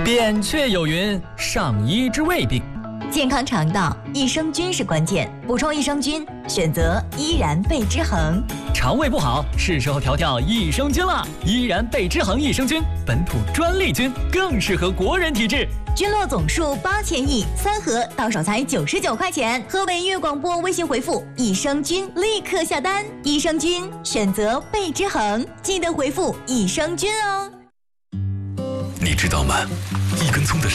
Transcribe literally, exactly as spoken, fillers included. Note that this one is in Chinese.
扁鹊有云：“上医之未病。” 健康肠道，益生菌是关键。补充益生菌，选择依然贝之恒。 肠胃不好，是时候调调益生菌了。依然贝之恒益生菌，本土专利菌，更适合国人体质。 菌落总数八千亿，三盒到手才九十九块钱。河北粤广播微信回复“益生菌”，立刻下单。益生菌选择贝之恒，记得回复“益生菌”哦。 你知道吗？一根葱的